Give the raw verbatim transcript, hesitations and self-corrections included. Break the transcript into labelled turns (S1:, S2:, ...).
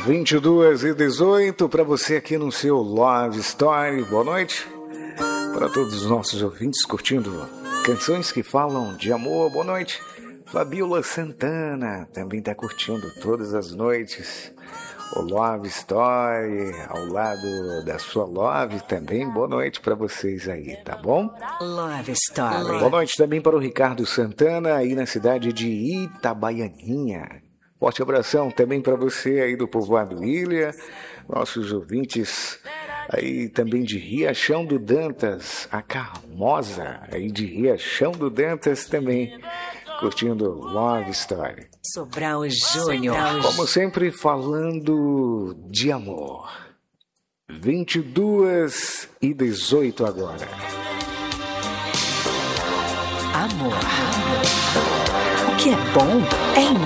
S1: vinte e duas e dezoito para você aqui no seu Love Story. Boa noite para todos os nossos ouvintes curtindo canções que falam de amor. Boa noite. Fabiola Santana também está curtindo todas as noites o Love Story ao lado da sua Love também. Boa noite para vocês aí, tá bom?
S2: Love Story.
S1: Boa noite também para o Ricardo Santana aí na cidade de Itabaianinha. Forte abração também para você aí do povoado Ilha, nossos ouvintes aí também de Riachão do Dantas, a Carmosa aí de Riachão do Dantas também curtindo Love Story.
S2: Sobral Júnior.
S1: Como sempre, falando de amor. vinte e duas e dezoito agora.
S2: Amor. O que é bom é